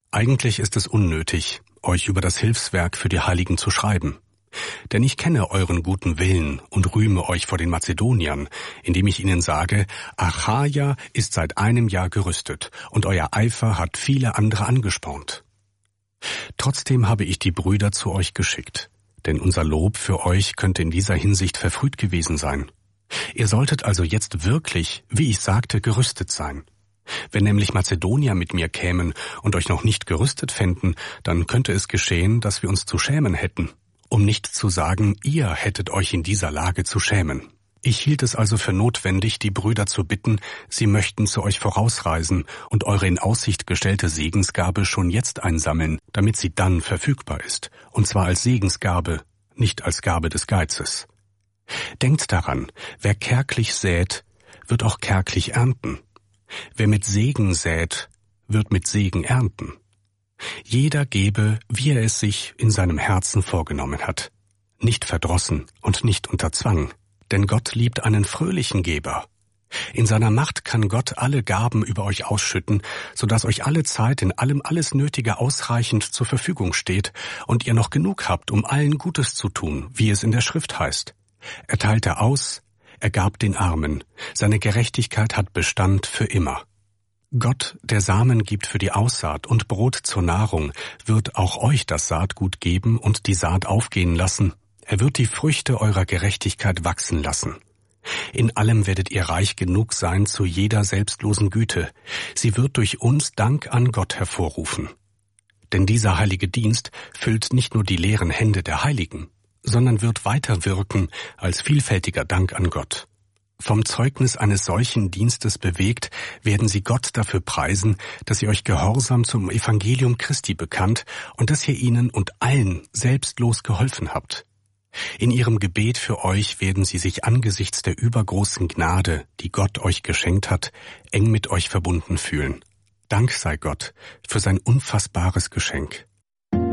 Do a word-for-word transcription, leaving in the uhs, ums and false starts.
Eigentlich ist es unnötig, euch über das Hilfswerk für die Heiligen zu schreiben. Denn ich kenne euren guten Willen und rühme euch vor den Mazedoniern, indem ich ihnen sage, Achaia ist seit einem Jahr gerüstet und euer Eifer hat viele andere angespornt. Trotzdem habe ich die Brüder zu euch geschickt, denn unser Lob für euch könnte in dieser Hinsicht verfrüht gewesen sein. Ihr solltet also jetzt wirklich, wie ich sagte, gerüstet sein. Wenn nämlich Mazedonier mit mir kämen und euch noch nicht gerüstet fänden, dann könnte es geschehen, dass wir uns zu schämen hätten. Um nicht zu sagen, ihr hättet euch in dieser Lage zu schämen. Ich hielt es also für notwendig, die Brüder zu bitten, sie möchten zu euch vorausreisen und eure in Aussicht gestellte Segensgabe schon jetzt einsammeln, damit sie dann verfügbar ist, und zwar als Segensgabe, nicht als Gabe des Geizes. Denkt daran, wer kärglich sät, wird auch kärglich ernten. Wer mit Segen sät, wird mit Segen ernten. Jeder gebe, wie er es sich in seinem Herzen vorgenommen hat, nicht verdrossen und nicht unter Zwang, denn Gott liebt einen fröhlichen Geber. In seiner Macht kann Gott alle Gaben über euch ausschütten, so dass euch alle Zeit in allem alles Nötige ausreichend zur Verfügung steht und ihr noch genug habt, um allen Gutes zu tun, wie es in der Schrift heißt. Er teilte aus, er gab den Armen, seine Gerechtigkeit hat Bestand für immer. Gott, der Samen gibt für die Aussaat und Brot zur Nahrung, wird auch euch das Saatgut geben und die Saat aufgehen lassen. Er wird die Früchte eurer Gerechtigkeit wachsen lassen. In allem werdet ihr reich genug sein zu jeder selbstlosen Güte. Sie wird durch uns Dank an Gott hervorrufen. Denn dieser heilige Dienst füllt nicht nur die leeren Hände der Heiligen, sondern wird weiter wirken als vielfältiger Dank an Gott. Vom Zeugnis eines solchen Dienstes bewegt, werden sie Gott dafür preisen, dass ihr euch gehorsam zum Evangelium Christi bekannt und dass ihr ihnen und allen selbstlos geholfen habt. In ihrem Gebet für euch werden sie sich angesichts der übergroßen Gnade, die Gott euch geschenkt hat, eng mit euch verbunden fühlen. Dank sei Gott für sein unfassbares Geschenk.